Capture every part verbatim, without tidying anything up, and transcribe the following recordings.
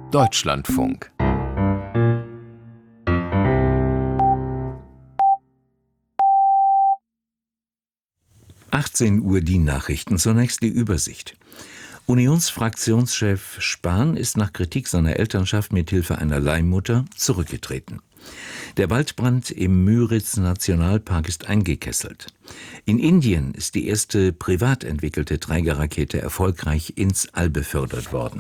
Deutschlandfunk. achtzehn Uhr die Nachrichten. Zunächst die Übersicht. Unionsfraktionschef Spahn ist nach Kritik seiner Elternschaft mithilfe einer Leihmutter zurückgetreten. Der Waldbrand im Müritz-Nationalpark ist eingekesselt. In Indien ist die erste privat entwickelte Trägerrakete erfolgreich ins All befördert worden.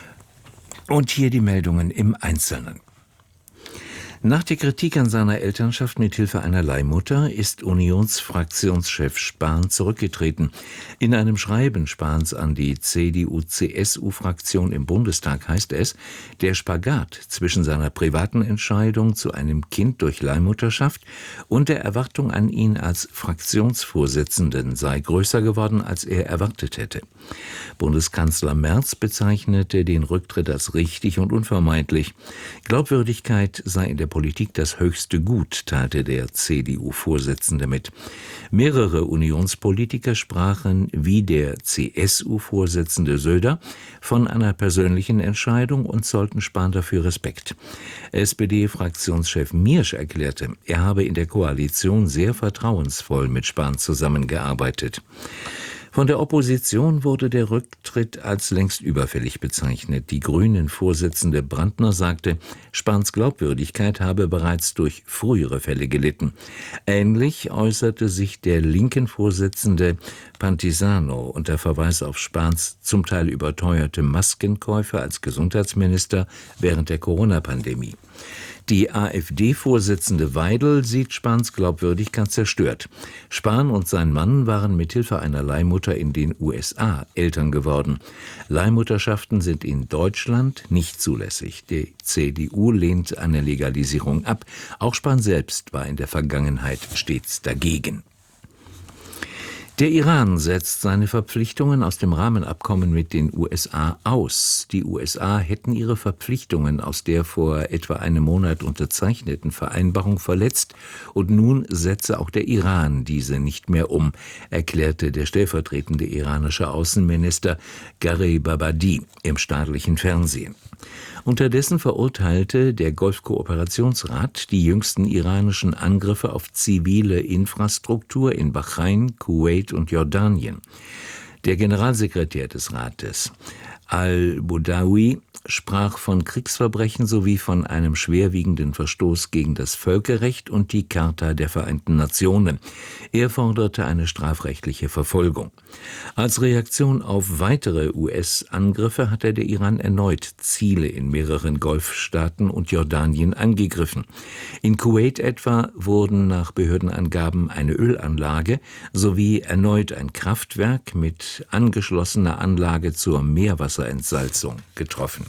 Und hier die Meldungen im Einzelnen. Nach der Kritik an seiner Elternschaft mithilfe einer Leihmutter ist Unionsfraktionschef Spahn zurückgetreten. In einem Schreiben Spahns an die C D U-C S U-Fraktion im Bundestag heißt es, der Spagat zwischen seiner privaten Entscheidung zu einem Kind durch Leihmutterschaft und der Erwartung an ihn als Fraktionsvorsitzenden sei größer geworden, als er erwartet hätte. Bundeskanzler Merz bezeichnete den Rücktritt als richtig und unvermeidlich. Glaubwürdigkeit sei in der Politik das höchste Gut, teilte der C D U-Vorsitzende mit. Mehrere Unionspolitiker sprachen, wie der C S U-Vorsitzende Söder, von einer persönlichen Entscheidung und zollten Spahn dafür Respekt. S P D-Fraktionschef Miersch erklärte, er habe in der Koalition sehr vertrauensvoll mit Spahn zusammengearbeitet. Von der Opposition wurde der Rücktritt als längst überfällig bezeichnet. Die Grünen-Vorsitzende Brandner sagte, Spahns Glaubwürdigkeit habe bereits durch frühere Fälle gelitten. Ähnlich äußerte sich der linken Vorsitzende Pantisano unter Verweis auf Spahns zum Teil überteuerte Maskenkäufe als Gesundheitsminister während der Corona-Pandemie. Die AfD-Vorsitzende Weidel sieht Spahns Glaubwürdigkeit zerstört. Spahn und sein Mann waren mithilfe einer Leihmutter in den U S A Eltern geworden. Leihmutterschaften sind in Deutschland nicht zulässig. Die C D U lehnt eine Legalisierung ab. Auch Spahn selbst war in der Vergangenheit stets dagegen. Der Iran setzt seine Verpflichtungen aus dem Rahmenabkommen mit den U S A aus. Die U S A hätten ihre Verpflichtungen aus der vor etwa einem Monat unterzeichneten Vereinbarung verletzt und nun setze auch der Iran diese nicht mehr um, erklärte der stellvertretende iranische Außenminister Gharibabadi im staatlichen Fernsehen. Unterdessen verurteilte der Golfkooperationsrat die jüngsten iranischen Angriffe auf zivile Infrastruktur in Bahrain, Kuwait und Jordanien. Der Generalsekretär des Rates, Al-Boudawi, sprach von Kriegsverbrechen sowie von einem schwerwiegenden Verstoß gegen das Völkerrecht und die Charta der Vereinten Nationen. Er forderte eine strafrechtliche Verfolgung. Als Reaktion auf weitere U S-Angriffe hatte der Iran erneut Ziele in mehreren Golfstaaten und Jordanien angegriffen. In Kuwait etwa wurden nach Behördenangaben eine Ölanlage sowie erneut ein Kraftwerk mit angeschlossener Anlage zur Meerwasserentsalzung getroffen.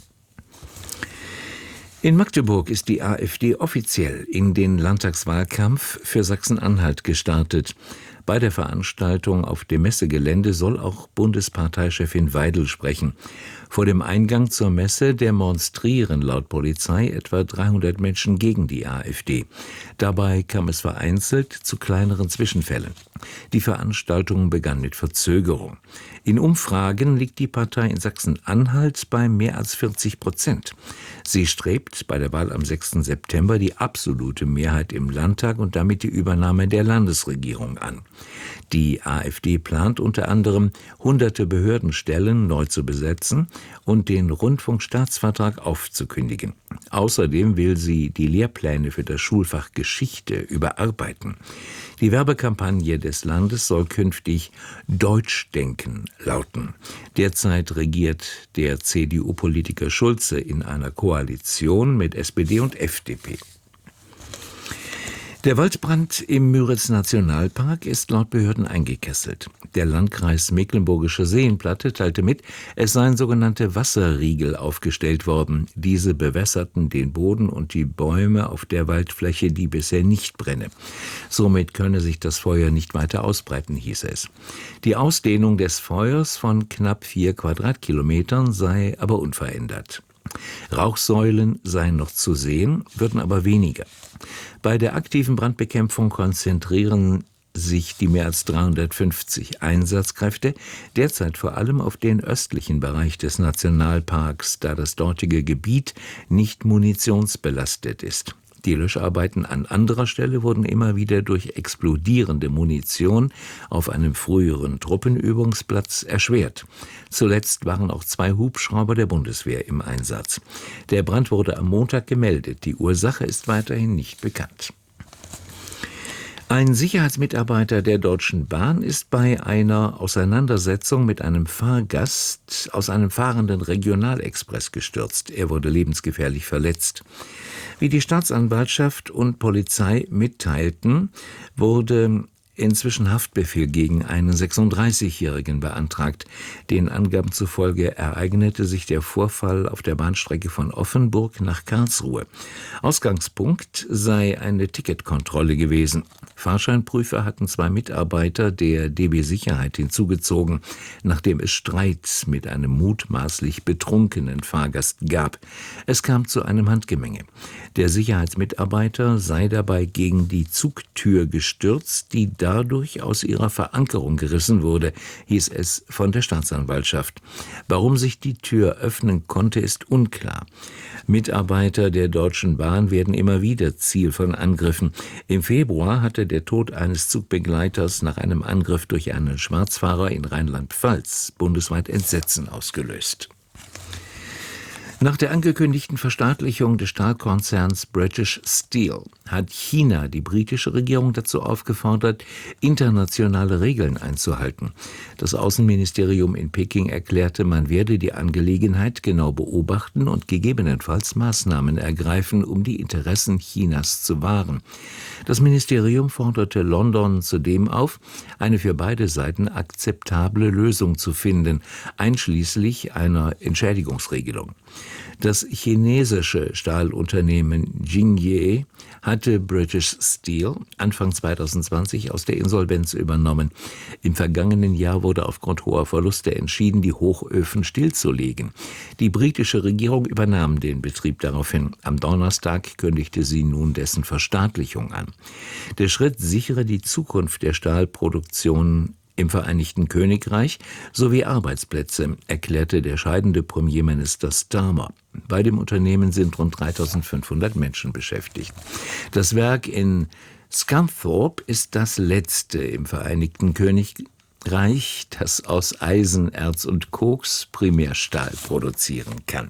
In Magdeburg ist die AfD offiziell in den Landtagswahlkampf für Sachsen-Anhalt gestartet. Bei der Veranstaltung auf dem Messegelände soll auch Bundesparteichefin Weidel sprechen. Vor dem Eingang zur Messe demonstrieren laut Polizei etwa dreihundert Menschen gegen die AfD. Dabei kam es vereinzelt zu kleineren Zwischenfällen. Die Veranstaltung begann mit Verzögerung. In Umfragen liegt die Partei in Sachsen-Anhalt bei mehr als vierzig Prozent. Sie strebt bei der Wahl am sechsten September die absolute Mehrheit im Landtag und damit die Übernahme der Landesregierung an. Die AfD plant unter anderem, hunderte Behördenstellen neu zu besetzen und den Rundfunkstaatsvertrag aufzukündigen. Außerdem will sie die Lehrpläne für das Schulfach Geschichte überarbeiten. Die Werbekampagne des Landes soll künftig Deutschdenken lauten. Derzeit regiert der C D U-Politiker Schulze in einer Koalition mit S P D und F D P. Der Waldbrand im Müritz-Nationalpark ist laut Behörden eingekesselt. Der Landkreis Mecklenburgische Seenplatte teilte mit, es seien sogenannte Wasserriegel aufgestellt worden. Diese bewässerten den Boden und die Bäume auf der Waldfläche, die bisher nicht brenne. Somit könne sich das Feuer nicht weiter ausbreiten, hieß es. Die Ausdehnung des Feuers von knapp vier Quadratkilometern sei aber unverändert. Rauchsäulen seien noch zu sehen, würden aber weniger. Bei der aktiven Brandbekämpfung konzentrieren sich die mehr als dreihundertfünfzig Einsatzkräfte derzeit vor allem auf den östlichen Bereich des Nationalparks, da das dortige Gebiet nicht munitionsbelastet ist. Die Löscharbeiten an anderer Stelle wurden immer wieder durch explodierende Munition auf einem früheren Truppenübungsplatz erschwert. Zuletzt waren auch zwei Hubschrauber der Bundeswehr im Einsatz. Der Brand wurde am Montag gemeldet. Die Ursache ist weiterhin nicht bekannt. Ein Sicherheitsmitarbeiter der Deutschen Bahn ist bei einer Auseinandersetzung mit einem Fahrgast aus einem fahrenden Regionalexpress gestürzt. Er wurde lebensgefährlich verletzt. Wie die Staatsanwaltschaft und Polizei mitteilten, wurde inzwischen Haftbefehl gegen einen sechsunddreißigjährigen beantragt. Den Angaben zufolge ereignete sich der Vorfall auf der Bahnstrecke von Offenburg nach Karlsruhe. Ausgangspunkt sei eine Ticketkontrolle gewesen. Fahrscheinprüfer hatten zwei Mitarbeiter der D B Sicherheit hinzugezogen, nachdem es Streit mit einem mutmaßlich betrunkenen Fahrgast gab. Es kam zu einem Handgemenge. Der Sicherheitsmitarbeiter sei dabei gegen die Zugtür gestürzt, die dadurch aus ihrer Verankerung gerissen wurde, hieß es von der Staatsanwaltschaft. Warum sich die Tür öffnen konnte, ist unklar. Mitarbeiter der Deutschen Bahn werden immer wieder Ziel von Angriffen. Im Februar hatte der Tod eines Zugbegleiters nach einem Angriff durch einen Schwarzfahrer in Rheinland-Pfalz bundesweit Entsetzen ausgelöst. Nach der angekündigten Verstaatlichung des Stahlkonzerns British Steel hat China die britische Regierung dazu aufgefordert, internationale Regeln einzuhalten. Das Außenministerium in Peking erklärte, man werde die Angelegenheit genau beobachten und gegebenenfalls Maßnahmen ergreifen, um die Interessen Chinas zu wahren. Das Ministerium forderte London zudem auf, eine für beide Seiten akzeptable Lösung zu finden, einschließlich einer Entschädigungsregelung. Das chinesische Stahlunternehmen Jingye hatte British Steel Anfang zweitausendzwanzig aus der Insolvenz übernommen. Im vergangenen Jahr wurde aufgrund hoher Verluste entschieden, die Hochöfen stillzulegen. Die britische Regierung übernahm den Betrieb daraufhin. Am Donnerstag kündigte sie nun dessen Verstaatlichung an. Der Schritt sichere die Zukunft der Stahlproduktion im Vereinigten Königreich sowie Arbeitsplätze, erklärte der scheidende Premierminister Starmer. Bei dem Unternehmen sind rund dreitausendfünfhundert Menschen beschäftigt. Das Werk in Scunthorpe ist das letzte im Vereinigten Königreich, das aus Eisen, Erz und Koks Primärstahl produzieren kann.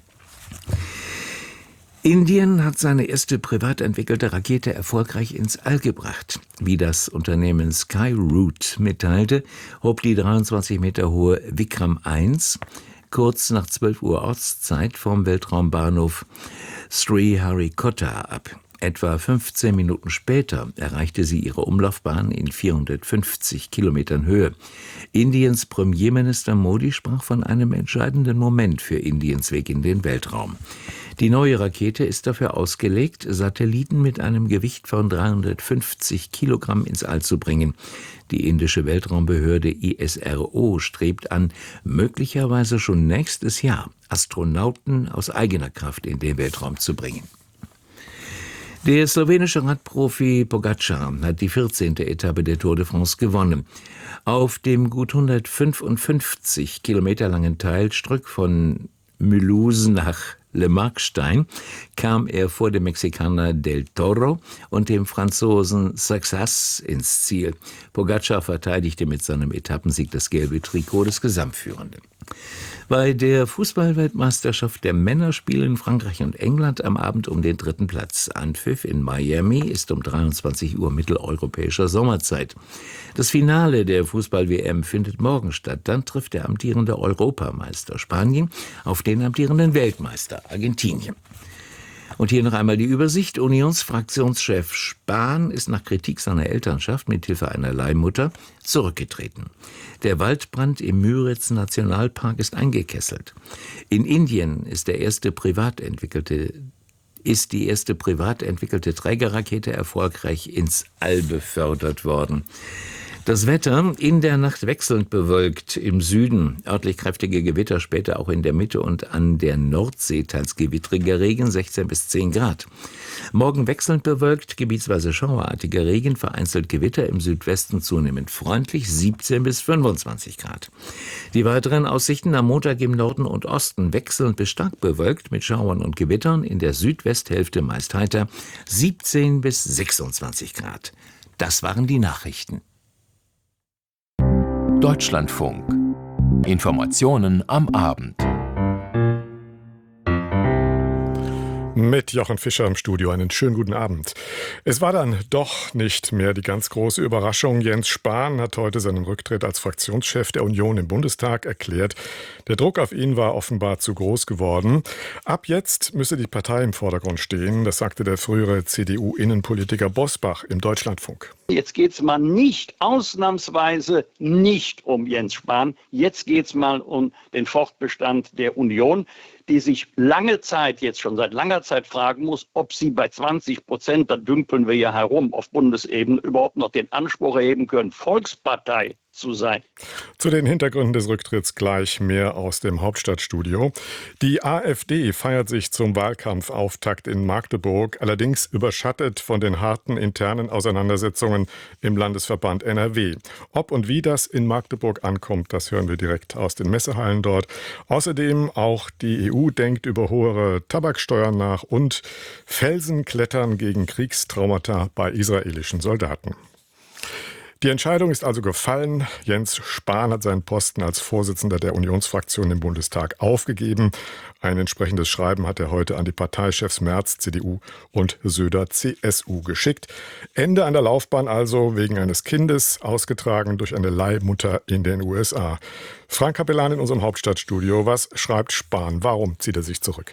Indien hat seine erste privat entwickelte Rakete erfolgreich ins All gebracht. Wie das Unternehmen Skyroot mitteilte, hob die dreiundzwanzig Meter hohe Vikram eins kurz nach zwölf Uhr Ortszeit vom Weltraumbahnhof Sriharikota ab. Etwa fünfzehn Minuten später erreichte sie ihre Umlaufbahn in vierhundertfünfzig Kilometern Höhe. Indiens Premierminister Modi sprach von einem entscheidenden Moment für Indiens Weg in den Weltraum. Die neue Rakete ist dafür ausgelegt, Satelliten mit einem Gewicht von dreihundertfünfzig Kilogramm ins All zu bringen. Die indische Weltraumbehörde I S R O strebt an, möglicherweise schon nächstes Jahr Astronauten aus eigener Kraft in den Weltraum zu bringen. Der slowenische Radprofi Pogačar hat die vierzehnte Etappe der Tour de France gewonnen. Auf dem gut hundertfünfundfünfzig Kilometer langen Teilstück von Mulhouse nach Le Markstein kam er vor dem Mexikaner Del Toro und dem Franzosen Saxas ins Ziel. Pogačar verteidigte mit seinem Etappensieg das gelbe Trikot des Gesamtführenden. Bei der Fußballweltmeisterschaft der Männer spielen Frankreich und England am Abend um den dritten Platz. Anpfiff in Miami ist um dreiundzwanzig Uhr mitteleuropäischer Sommerzeit. Das Finale der Fußball-W M findet morgen statt. Dann trifft der amtierende Europameister Spanien auf den amtierenden Weltmeister Argentinien. Und hier noch einmal die Übersicht. Unionsfraktionschef Spahn ist nach Kritik seiner Elternschaft mit Hilfe einer Leihmutter zurückgetreten. Der Waldbrand im Müritz-Nationalpark ist eingekesselt. In Indien ist der erste privat entwickelte ist die erste privat entwickelte Trägerrakete erfolgreich ins All befördert worden. Das Wetter in der Nacht wechselnd bewölkt, im Süden örtlich kräftige Gewitter, später auch in der Mitte und an der Nordsee teils gewittriger Regen, sechzehn bis zehn Grad. Morgen wechselnd bewölkt, gebietsweise schauerartiger Regen, vereinzelt Gewitter, im Südwesten zunehmend freundlich, siebzehn bis fünfundzwanzig Grad. Die weiteren Aussichten: am Montag im Norden und Osten wechselnd bis stark bewölkt mit Schauern und Gewittern, in der Südwesthälfte meist heiter, siebzehn bis sechsundzwanzig Grad. Das waren die Nachrichten. Deutschlandfunk. Informationen am Abend. Mit Jochen Fischer im Studio. Einen schönen guten Abend. Es war dann doch nicht mehr die ganz große Überraschung. Jens Spahn hat heute seinen Rücktritt als Fraktionschef der Union im Bundestag erklärt. Der Druck auf ihn war offenbar zu groß geworden. Ab jetzt müsse die Partei im Vordergrund stehen. Das sagte der frühere C D U-Innenpolitiker Bosbach im Deutschlandfunk. Jetzt geht es mal nicht, ausnahmsweise nicht um Jens Spahn. Jetzt geht es mal um den Fortbestand der Union, die sich lange Zeit, jetzt schon seit langer Zeit fragen muss, ob sie bei zwanzig Prozent, da dümpeln wir ja herum auf Bundesebene, überhaupt noch den Anspruch erheben können, Volkspartei zu sein. Zu den Hintergründen des Rücktritts gleich mehr aus dem Hauptstadtstudio. Die AfD feiert sich zum Wahlkampfauftakt in Magdeburg, allerdings überschattet von den harten internen Auseinandersetzungen im Landesverband N R W. Ob und wie das in Magdeburg ankommt, das hören wir direkt aus den Messehallen dort. Außerdem auch die E U denkt über höhere Tabaksteuern nach und Felsen klettern gegen Kriegstraumata bei israelischen Soldaten. Die Entscheidung ist also gefallen. Jens Spahn hat seinen Posten als Vorsitzender der Unionsfraktion im Bundestag aufgegeben. Ein entsprechendes Schreiben hat er heute an die Parteichefs Merz, C D U, und Söder, C S U, geschickt. Ende an der Laufbahn also wegen eines Kindes, ausgetragen durch eine Leihmutter in den U S A. Frank Capellan in unserem Hauptstadtstudio. Was schreibt Spahn? Warum zieht er sich zurück?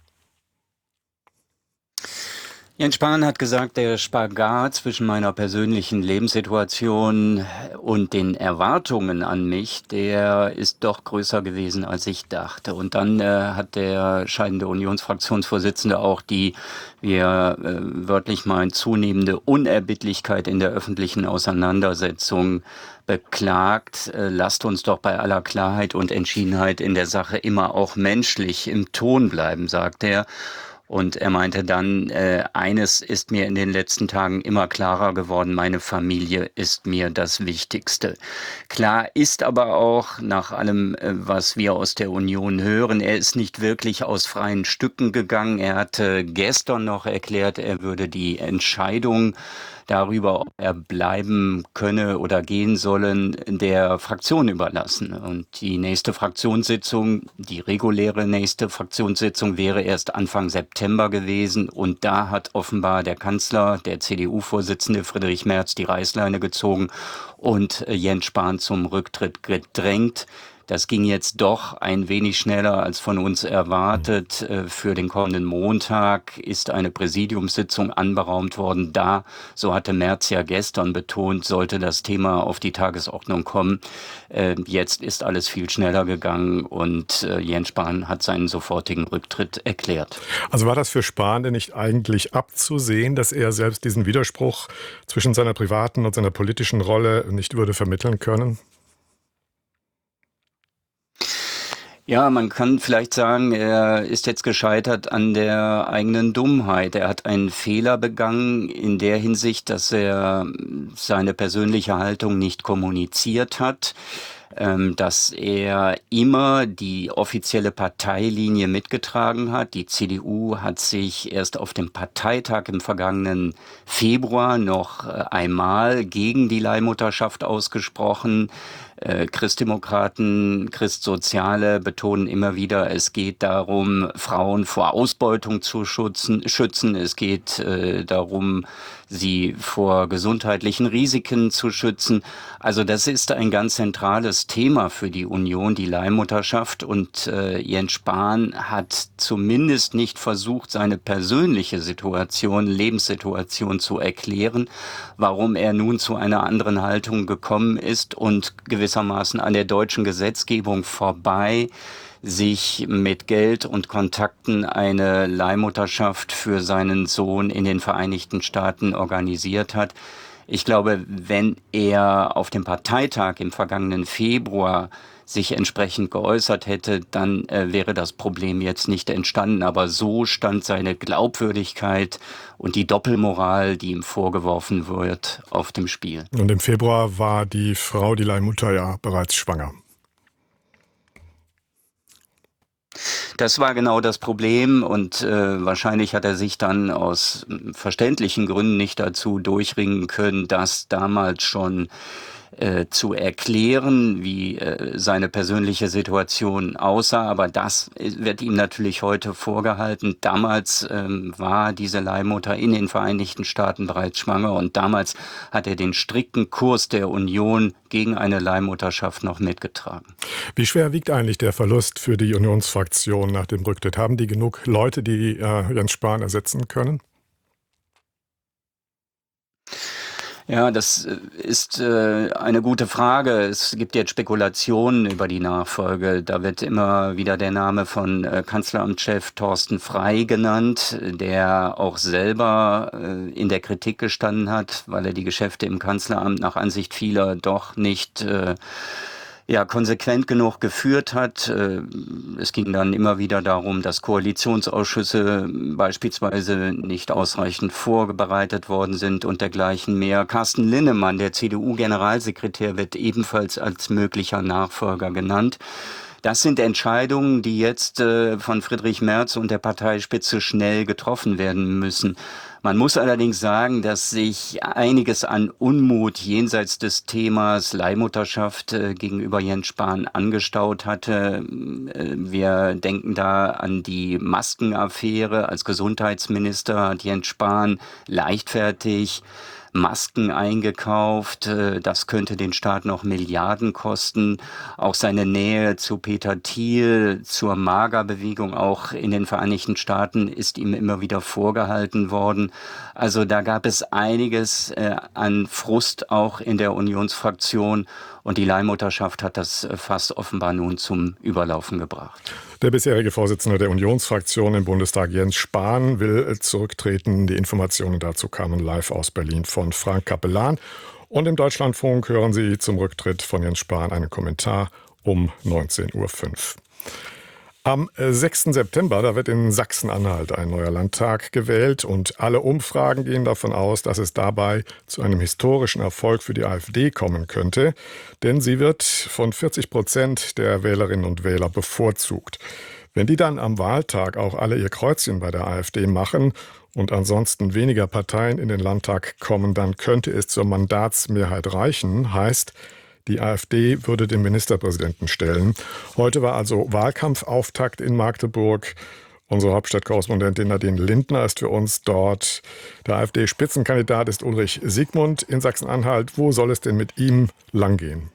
Jens Spahn hat gesagt, der Spagat zwischen meiner persönlichen Lebenssituation und den Erwartungen an mich, der ist doch größer gewesen, als ich dachte. Und dann äh, hat der scheidende Unionsfraktionsvorsitzende auch die, wie er äh, wörtlich meint, zunehmende Unerbittlichkeit in der öffentlichen Auseinandersetzung beklagt. Äh, lasst uns doch bei aller Klarheit und Entschiedenheit in der Sache immer auch menschlich im Ton bleiben, sagt er. Und er meinte dann, äh, eines ist mir in den letzten Tagen immer klarer geworden, meine Familie ist mir das Wichtigste. Klar ist aber auch, nach allem, äh, was wir aus der Union hören, er ist nicht wirklich aus freien Stücken gegangen. Er hatte gestern noch erklärt, er würde die Entscheidung darüber, ob er bleiben könne oder gehen sollen, der Fraktion überlassen. Und die nächste Fraktionssitzung, die reguläre nächste Fraktionssitzung wäre erst Anfang September gewesen. Und da hat offenbar der Kanzler, der C D U-Vorsitzende Friedrich Merz, die Reißleine gezogen und Jens Spahn zum Rücktritt gedrängt. Das ging jetzt doch ein wenig schneller als von uns erwartet. Für den kommenden Montag ist eine Präsidiumssitzung anberaumt worden. Da, so hatte Merz ja gestern betont, sollte das Thema auf die Tagesordnung kommen. Jetzt ist alles viel schneller gegangen und Jens Spahn hat seinen sofortigen Rücktritt erklärt. Also war das für Spahn denn nicht eigentlich abzusehen, dass er selbst diesen Widerspruch zwischen seiner privaten und seiner politischen Rolle nicht würde vermitteln können? Ja, man kann vielleicht sagen, er ist jetzt gescheitert an der eigenen Dummheit. Er hat einen Fehler begangen in der Hinsicht, dass er seine persönliche Haltung nicht kommuniziert hat, dass er immer die offizielle Parteilinie mitgetragen hat. Die C D U hat sich erst auf dem Parteitag im vergangenen Februar noch einmal gegen die Leihmutterschaft ausgesprochen. Äh, Christdemokraten, Christsoziale betonen immer wieder, es geht darum, Frauen vor Ausbeutung zu schützen. schützen. Es geht äh, darum, sie vor gesundheitlichen Risiken zu schützen. Also das ist ein ganz zentrales Thema für die Union, die Leihmutterschaft. Und äh, Jens Spahn hat zumindest nicht versucht, seine persönliche Situation, Lebenssituation zu erklären, warum er nun zu einer anderen Haltung gekommen ist und gewissermaßen an der deutschen Gesetzgebung vorbei sich mit Geld und Kontakten eine Leihmutterschaft für seinen Sohn in den Vereinigten Staaten organisiert hat. Ich glaube, wenn er auf dem Parteitag im vergangenen Februar sich entsprechend geäußert hätte, dann äh, wäre das Problem jetzt nicht entstanden. Aber so stand seine Glaubwürdigkeit und die Doppelmoral, die ihm vorgeworfen wird, auf dem Spiel. Und im Februar war die Frau, die Leihmutter, ja bereits schwanger. Das war genau das Problem und äh, wahrscheinlich hat er sich dann aus verständlichen Gründen nicht dazu durchringen können, das damals schon äh, zu erklären, wie äh, seine persönliche Situation aussah. Aber das wird ihm natürlich heute vorgehalten. Damals ähm, war diese Leihmutter in den Vereinigten Staaten bereits schwanger und damals hat er den strikten Kurs der Union gegen eine Leihmutterschaft noch mitgetragen. Wie schwer wiegt eigentlich der Verlust für die Unionsfraktion nach dem Rücktritt? Haben die genug Leute, die äh, Jens Spahn ersetzen können? Ja, das ist äh, eine gute Frage. Es gibt jetzt Spekulationen über die Nachfolge. Da wird immer wieder der Name von äh, Kanzleramtschef Thorsten Frey genannt, der auch selber äh, in der Kritik gestanden hat, weil er die Geschäfte im Kanzleramt nach Ansicht vieler doch nicht äh, ja, konsequent genug geführt hat. Es ging dann immer wieder darum, dass Koalitionsausschüsse beispielsweise nicht ausreichend vorbereitet worden sind und dergleichen mehr. Carsten Linnemann, der C D U-Generalsekretär, wird ebenfalls als möglicher Nachfolger genannt. Das sind Entscheidungen, die jetzt äh, von Friedrich Merz und der Parteispitze schnell getroffen werden müssen. Man muss allerdings sagen, dass sich einiges an Unmut jenseits des Themas Leihmutterschaft äh, gegenüber Jens Spahn angestaut hatte. Äh, wir denken da an die Maskenaffäre. Als Gesundheitsminister hat Jens Spahn leichtfertig Masken eingekauft. Das könnte den Staat noch Milliarden kosten. Auch seine Nähe zu Peter Thiel, zur Magerbewegung auch in den Vereinigten Staaten ist ihm immer wieder vorgehalten worden. Also da gab es einiges äh, an Frust auch in der Unionsfraktion. Und die Leihmutterschaft hat das fast offenbar nun zum Überlaufen gebracht. Der bisherige Vorsitzende der Unionsfraktion im Bundestag, Jens Spahn, will zurücktreten. Die Informationen dazu kamen live aus Berlin von Frank Capellan. Und im Deutschlandfunk hören Sie zum Rücktritt von Jens Spahn einen Kommentar um neunzehn Uhr fünf. Am sechsten September, da wird in Sachsen-Anhalt ein neuer Landtag gewählt und alle Umfragen gehen davon aus, dass es dabei zu einem historischen Erfolg für die AfD kommen könnte, denn sie wird von vierzig Prozent der Wählerinnen und Wähler bevorzugt. Wenn die dann am Wahltag auch alle ihr Kreuzchen bei der AfD machen und ansonsten weniger Parteien in den Landtag kommen, dann könnte es zur Mandatsmehrheit reichen, heißt, die AfD würde den Ministerpräsidenten stellen. Heute war also Wahlkampfauftakt in Magdeburg. Unsere Hauptstadtkorrespondentin Nadine Lindner ist für uns dort. Der AfD-Spitzenkandidat ist Ulrich Siegmund in Sachsen-Anhalt. Wo soll es denn mit ihm langgehen?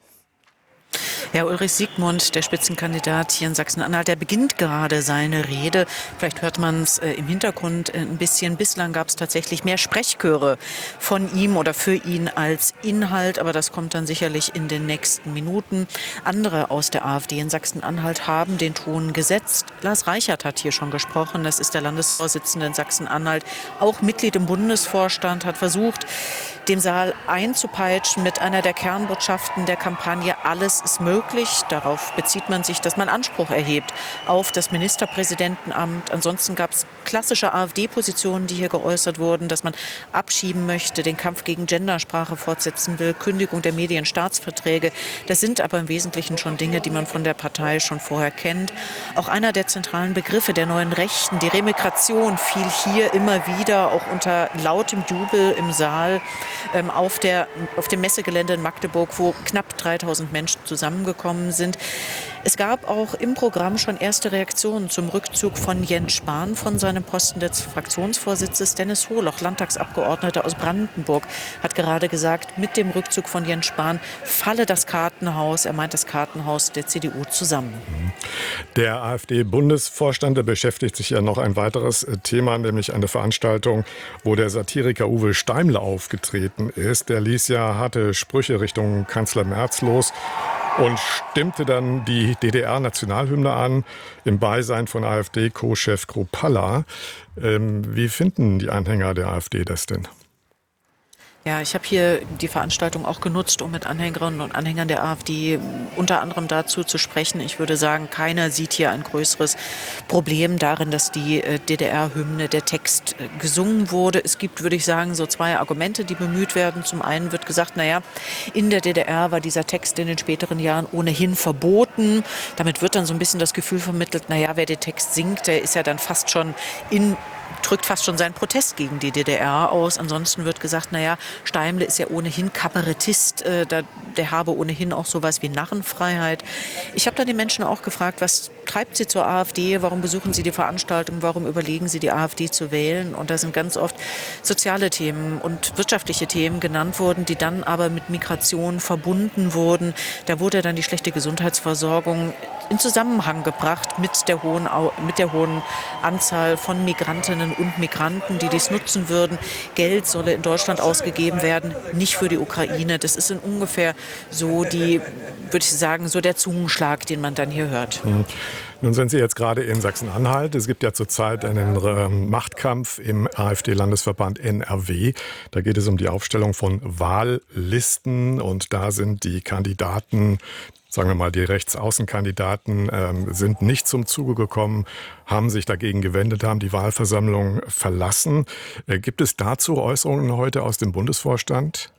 Ja, Ulrich Siegmund, der Spitzenkandidat hier in Sachsen-Anhalt, der beginnt gerade seine Rede. Vielleicht hört man es äh, im Hintergrund äh, ein bisschen. Bislang gab es tatsächlich mehr Sprechchöre von ihm oder für ihn als Inhalt. Aber das kommt dann sicherlich in den nächsten Minuten. Andere aus der AfD in Sachsen-Anhalt haben den Ton gesetzt. Lars Reichert hat hier schon gesprochen. Das ist der Landesvorsitzende in Sachsen-Anhalt, auch Mitglied im Bundesvorstand, hat versucht, dem Saal einzupeitschen mit einer der Kernbotschaften der Kampagne: Alles ist möglich. Darauf bezieht man sich, dass man Anspruch erhebt auf das Ministerpräsidentenamt. Ansonsten gab es klassische AfD-Positionen, die hier geäußert wurden, dass man abschieben möchte, den Kampf gegen Gendersprache fortsetzen will, Kündigung der Medienstaatsverträge. Das sind aber im Wesentlichen schon Dinge, die man von der Partei schon vorher kennt. Auch einer der zentralen Begriffe der neuen Rechten, die Remigration, fiel hier immer wieder, auch unter lautem Jubel im Saal ähm, auf, der, auf dem Messegelände in Magdeburg, wo knapp dreitausend Menschen zusammengekommen sind. Es gab auch im Programm schon erste Reaktionen zum Rückzug von Jens Spahn von seinem Posten des Fraktionsvorsitzes. Dennis Hohloch, Landtagsabgeordneter aus Brandenburg, hat gerade gesagt, mit dem Rückzug von Jens Spahn falle das Kartenhaus, er meint das Kartenhaus der C D U, zusammen. Der AfD-Bundesvorstand, der beschäftigt sich ja noch ein weiteres Thema, nämlich eine Veranstaltung, wo der Satiriker Uwe Steimler aufgetreten ist. Der ließ ja harte Sprüche Richtung Kanzler Merz los und stimmte dann die D D R-Nationalhymne an, im Beisein von AfD-Co-Chef Kruppalla. Ähm, wie finden die Anhänger der AfD das denn? Ja, ich habe hier die Veranstaltung auch genutzt, um mit Anhängerinnen und Anhängern der AfD unter anderem dazu zu sprechen. Ich würde sagen, keiner sieht hier ein größeres Problem darin, dass die D D R-Hymne, der Text gesungen wurde. Es gibt, würde ich sagen, so zwei Argumente, die bemüht werden. Zum einen wird gesagt, naja, in der D D R war dieser Text in den späteren Jahren ohnehin verboten. Damit wird dann so ein bisschen das Gefühl vermittelt, naja, wer den Text singt, der ist ja dann fast schon in drückt fast schon seinen Protest gegen die D D R aus. Ansonsten wird gesagt, naja, Steimle ist ja ohnehin Kabarettist, äh, da, der habe ohnehin auch sowas wie Narrenfreiheit. Ich habe dann die Menschen auch gefragt, was treibt sie zur AfD, warum besuchen sie die Veranstaltung, warum überlegen sie, die AfD zu wählen? Und da sind ganz oft soziale Themen und wirtschaftliche Themen genannt worden, die dann aber mit Migration verbunden wurden. Da wurde dann die schlechte Gesundheitsversorgung in Zusammenhang gebracht mit der hohen, mit der hohen Anzahl von Migrantinnen und Migranten, die dies nutzen würden. Geld solle in Deutschland ausgegeben werden, nicht für die Ukraine. Das ist in ungefähr so die, würde ich sagen, so der Zungenschlag, den man dann hier hört. Hm. Nun sind Sie jetzt gerade in Sachsen-Anhalt. Es gibt ja zurzeit einen äh, Machtkampf im AfD-Landesverband N R W. Da geht es um die Aufstellung von Wahllisten und da sind die Kandidaten, sagen wir mal, die Rechtsaußenkandidaten ähm, sind nicht zum Zuge gekommen, haben sich dagegen gewendet, haben die Wahlversammlung verlassen. Äh, gibt es dazu Äußerungen heute aus dem Bundesvorstand?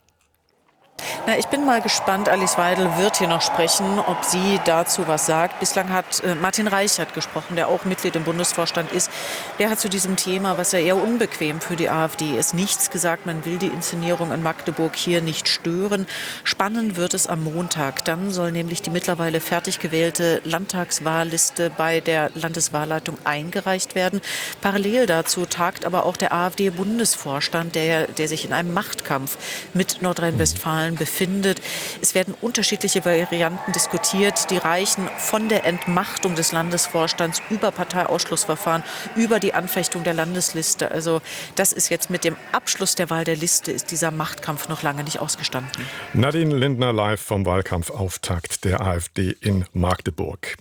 Na, ich bin mal gespannt. Alice Weidel wird hier noch sprechen, ob sie dazu was sagt. Bislang hat äh, Martin Reichert gesprochen, der auch Mitglied im Bundesvorstand ist. Der hat zu diesem Thema, was ja eher unbequem für die AfD ist, nichts gesagt. Man will die Inszenierung in Magdeburg hier nicht stören. Spannend wird es am Montag. Dann soll nämlich die mittlerweile fertig gewählte Landtagswahlliste bei der Landeswahlleitung eingereicht werden. Parallel dazu tagt aber auch der AfD-Bundesvorstand, der, der sich in einem Machtkampf mit Nordrhein-Westfalen befindet. Es werden unterschiedliche Varianten diskutiert, die reichen von der Entmachtung des Landesvorstands über Parteiausschlussverfahren, über die Anfechtung der Landesliste. Also das ist jetzt mit dem Abschluss der Wahl der Liste ist dieser Machtkampf noch lange nicht ausgestanden. Nadine Lindner live vom Wahlkampfauftakt der AfD in Magdeburg.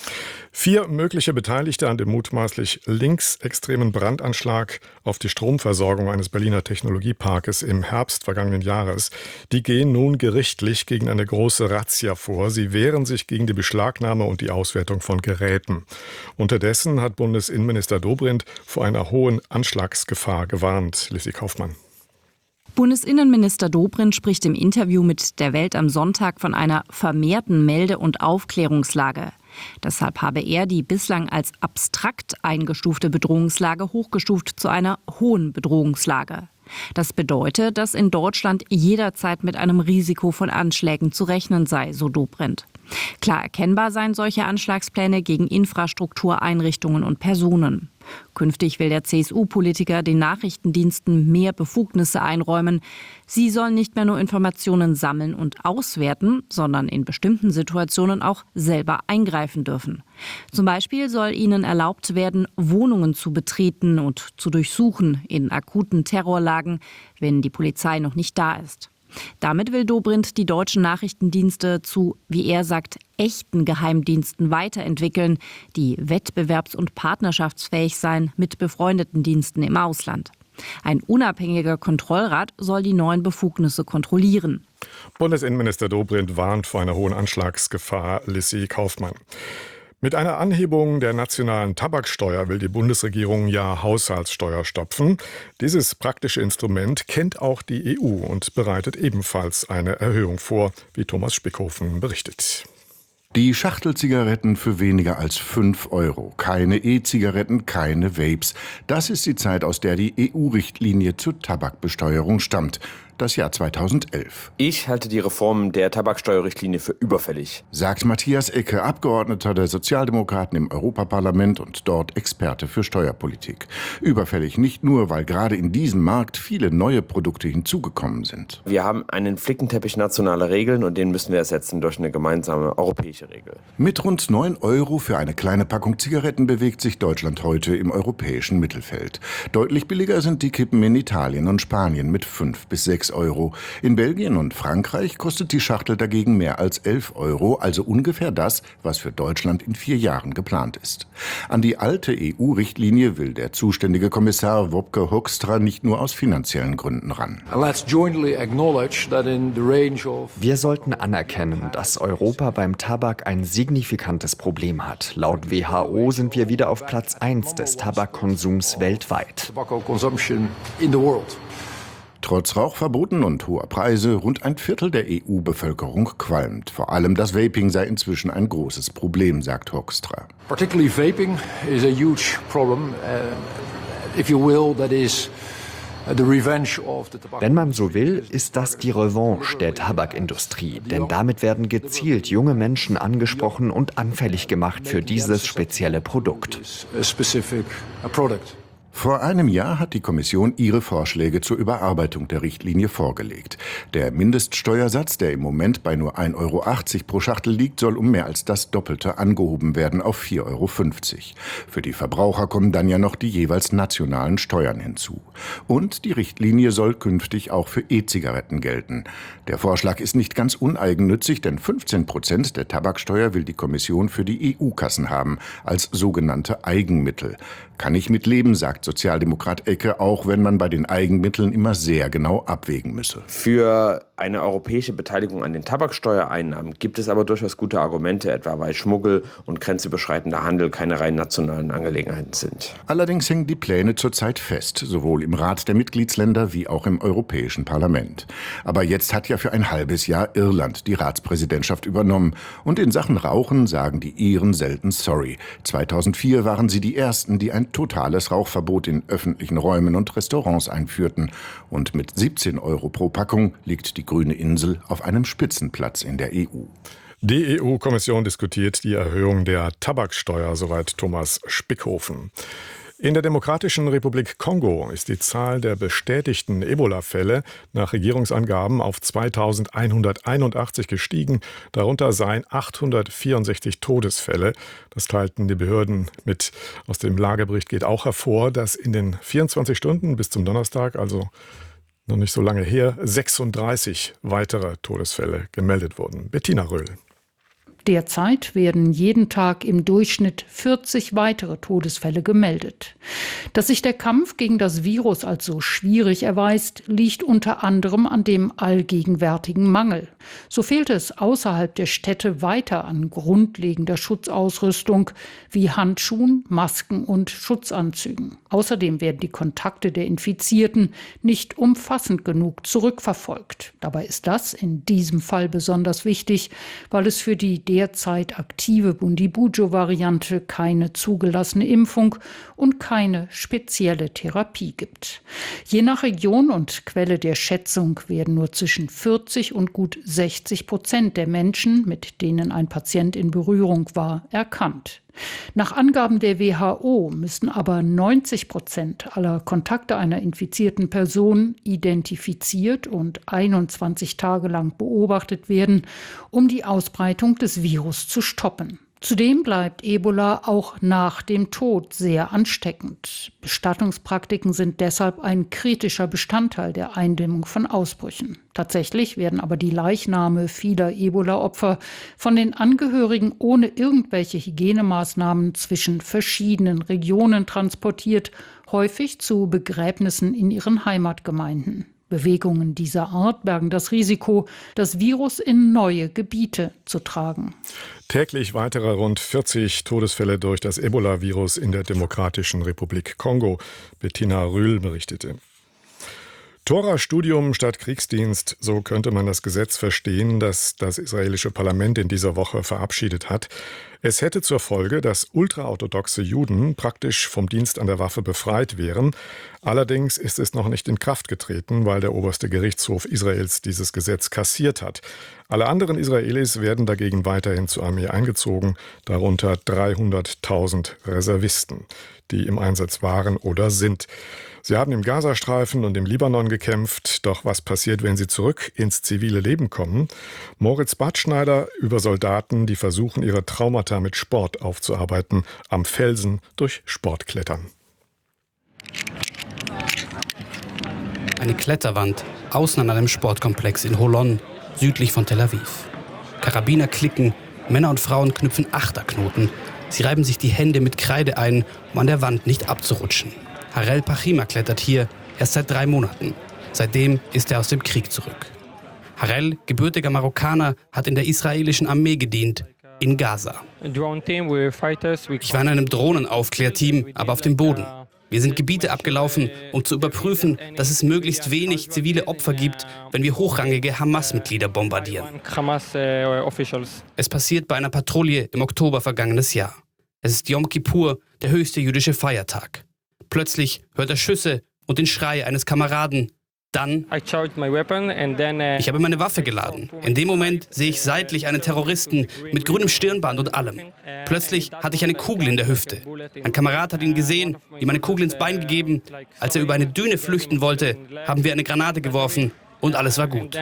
Vier mögliche Beteiligte an dem mutmaßlich linksextremen Brandanschlag auf die Stromversorgung eines Berliner Technologieparkes im Herbst vergangenen Jahres, die gehen nun gerichtlich gegen eine große Razzia vor. Sie wehren sich gegen die Beschlagnahme und die Auswertung von Geräten. Unterdessen hat Bundesinnenminister Dobrindt vor einer hohen Anschlagsgefahr gewarnt. Lissy Kaufmann. Bundesinnenminister Dobrindt spricht im Interview mit der Welt am Sonntag von einer vermehrten Melde- und Aufklärungslage. Deshalb habe er die bislang als abstrakt eingestufte Bedrohungslage hochgestuft zu einer hohen Bedrohungslage. Das bedeutet, dass in Deutschland jederzeit mit einem Risiko von Anschlägen zu rechnen sei, so Dobrindt. Klar erkennbar seien solche Anschlagspläne gegen Infrastruktur, Einrichtungen und Personen. Künftig will der C S U-Politiker den Nachrichtendiensten mehr Befugnisse einräumen. Sie sollen nicht mehr nur Informationen sammeln und auswerten, sondern in bestimmten Situationen auch selber eingreifen dürfen. Zum Beispiel soll ihnen erlaubt werden, Wohnungen zu betreten und zu durchsuchen in akuten Terrorlagen, wenn die Polizei noch nicht da ist. Damit will Dobrindt die deutschen Nachrichtendienste zu, wie er sagt, echten Geheimdiensten weiterentwickeln, die wettbewerbs- und partnerschaftsfähig seien mit befreundeten Diensten im Ausland. Ein unabhängiger Kontrollrat soll die neuen Befugnisse kontrollieren. Bundesinnenminister Dobrindt warnt vor einer hohen Anschlagsgefahr. Lissy Kaufmann. Mit einer Anhebung der nationalen Tabaksteuer will die Bundesregierung ja Haushaltssteuer stopfen. Dieses praktische Instrument kennt auch die E U und bereitet ebenfalls eine Erhöhung vor, wie Thomas Spickhofen berichtet. Die Schachtelzigaretten für weniger als fünf Euro. Keine E-Zigaretten, keine Vapes. Das ist die Zeit, aus der die E U-Richtlinie zur Tabakbesteuerung stammt. Das Jahr zweitausendelf. Ich halte die Reform der Tabaksteuerrichtlinie für überfällig, sagt Matthias Ecke, Abgeordneter der Sozialdemokraten im Europaparlament und dort Experte für Steuerpolitik. Überfällig nicht nur, weil gerade in diesem Markt viele neue Produkte hinzugekommen sind. Wir haben einen Flickenteppich nationaler Regeln und den müssen wir ersetzen durch eine gemeinsame europäische Regel. Mit rund neun Euro für eine kleine Packung Zigaretten bewegt sich Deutschland heute im europäischen Mittelfeld. Deutlich billiger sind die Kippen in Italien und Spanien mit fünf bis sechs sechs Euro. In Belgien und Frankreich kostet die Schachtel dagegen mehr als elf Euro, also ungefähr das, was für Deutschland in vier Jahren geplant ist. An die alte E U-Richtlinie will der zuständige Kommissar Wopke Hoekstra nicht nur aus finanziellen Gründen ran. Wir sollten anerkennen, dass Europa beim Tabak ein signifikantes Problem hat. Laut W H O sind wir wieder auf Platz eins des Tabakkonsums weltweit. Trotz Rauchverboten und hoher Preise, rund ein Viertel der E U-Bevölkerung qualmt. Vor allem das Vaping sei inzwischen ein großes Problem, sagt Hoekstra. Particularly vaping is a huge problem. Uh, if you will, that is the revenge of the tobacco. Wenn man so will, ist das die Revanche der Tabakindustrie. Denn damit werden gezielt junge Menschen angesprochen und anfällig gemacht für dieses spezielle Produkt. A specific product. Vor einem Jahr hat die Kommission ihre Vorschläge zur Überarbeitung der Richtlinie vorgelegt. Der Mindeststeuersatz, der im Moment bei nur ein Euro achtzig pro Schachtel liegt, soll um mehr als das Doppelte angehoben werden auf vier Euro fünfzig. Für die Verbraucher kommen dann ja noch die jeweils nationalen Steuern hinzu. Und die Richtlinie soll künftig auch für E-Zigaretten gelten. Der Vorschlag ist nicht ganz uneigennützig, denn fünfzehn Prozent der Tabaksteuer will die Kommission für die E U-Kassen haben, als sogenannte Eigenmittel. Kann ich mitleben, sagt Sozialdemokrat Ecke, auch wenn man bei den Eigenmitteln immer sehr genau abwägen müsse. Für eine europäische Beteiligung an den Tabaksteuereinnahmen gibt es aber durchaus gute Argumente, etwa weil Schmuggel und grenzüberschreitender Handel keine rein nationalen Angelegenheiten sind. Allerdings hängen die Pläne zurzeit fest, sowohl im Rat der Mitgliedsländer wie auch im Europäischen Parlament. Aber jetzt hat ja für ein halbes Jahr Irland die Ratspräsidentschaft übernommen. Und in Sachen Rauchen sagen die Iren selten sorry. zweitausendvier waren sie die Ersten, die ein totales Rauchverbot in öffentlichen Räumen und Restaurants einführten. Und mit siebzehn Euro pro Packung liegt die grüne Insel auf einem Spitzenplatz in der E U. Die E U-Kommission diskutiert die Erhöhung der Tabaksteuer, soweit Thomas Spickhofen. In der Demokratischen Republik Kongo ist die Zahl der bestätigten Ebola-Fälle nach Regierungsangaben auf zweitausendeinhunderteinundachtzig gestiegen. Darunter seien achthundertvierundsechzig Todesfälle. Das teilten die Behörden mit. Aus dem Lagebericht geht auch hervor, dass in den vierundzwanzig Stunden bis zum Donnerstag, also noch nicht so lange her, sechsunddreißig weitere Todesfälle gemeldet wurden. Bettina Röhl. Derzeit werden jeden Tag im Durchschnitt vierzig weitere Todesfälle gemeldet. Dass sich der Kampf gegen das Virus als so schwierig erweist, liegt unter anderem an dem allgegenwärtigen Mangel. So fehlt es außerhalb der Städte weiter an grundlegender Schutzausrüstung wie Handschuhen, Masken und Schutzanzügen. Außerdem werden die Kontakte der Infizierten nicht umfassend genug zurückverfolgt. Dabei ist das in diesem Fall besonders wichtig, weil es für die derzeit aktive Bundibugyo-Variante keine zugelassene Impfung und keine spezielle Therapie gibt. Je nach Region und Quelle der Schätzung werden nur zwischen vierzig und gut sechzig Prozent der Menschen, mit denen ein Patient in Berührung war, erkannt. Nach Angaben der W H O müssen aber neunzig Prozent aller Kontakte einer infizierten Person identifiziert und einundzwanzig Tage lang beobachtet werden, um die Ausbreitung des Virus zu stoppen. Zudem bleibt Ebola auch nach dem Tod sehr ansteckend. Bestattungspraktiken sind deshalb ein kritischer Bestandteil der Eindämmung von Ausbrüchen. Tatsächlich werden aber die Leichname vieler Ebola-Opfer von den Angehörigen ohne irgendwelche Hygienemaßnahmen zwischen verschiedenen Regionen transportiert, häufig zu Begräbnissen in ihren Heimatgemeinden. Bewegungen dieser Art bergen das Risiko, das Virus in neue Gebiete zu tragen. Täglich weitere rund vierzig Todesfälle durch das Ebola-Virus in der Demokratischen Republik Kongo. Bettina Rühl berichtete. Tora-Studium statt Kriegsdienst, so könnte man das Gesetz verstehen, das das israelische Parlament in dieser Woche verabschiedet hat. Es hätte zur Folge, dass ultraorthodoxe Juden praktisch vom Dienst an der Waffe befreit wären. Allerdings ist es noch nicht in Kraft getreten, weil der oberste Gerichtshof Israels dieses Gesetz kassiert hat. Alle anderen Israelis werden dagegen weiterhin zur Armee eingezogen, darunter dreihunderttausend Reservisten, die im Einsatz waren oder sind. Sie haben im Gazastreifen und im Libanon gekämpft. Doch was passiert, wenn sie zurück ins zivile Leben kommen? Moritz Bartschneider über Soldaten, die versuchen, ihre Traumata mit Sport aufzuarbeiten, am Felsen durch Sportklettern. Eine Kletterwand. außen an einem Sportkomplex in Holon, südlich von Tel Aviv. Karabiner klicken, Männer und Frauen knüpfen Achterknoten. Sie reiben sich die Hände mit Kreide ein, um an der Wand nicht abzurutschen. Harel Pachima klettert hier erst seit drei Monaten. Seitdem ist er aus dem Krieg zurück. Harel, gebürtiger Marokkaner, hat in der israelischen Armee gedient, in Gaza. Ich war in einem Drohnenaufklärteam, aber auf dem Boden. Wir sind Gebiete abgelaufen, um zu überprüfen, dass es möglichst wenig zivile Opfer gibt, wenn wir hochrangige Hamas-Mitglieder bombardieren. Es passiert bei einer Patrouille im Oktober vergangenes Jahr. Es ist Yom Kippur, der höchste jüdische Feiertag. Plötzlich hört er Schüsse und den Schrei eines Kameraden. Dann, ich habe meine Waffe geladen. In dem Moment sehe ich seitlich einen Terroristen mit grünem Stirnband und allem. Plötzlich hatte ich eine Kugel in der Hüfte. Ein Kamerad hat ihn gesehen, ihm eine Kugel ins Bein gegeben. Als er über eine Düne flüchten wollte, haben wir eine Granate geworfen und alles war gut.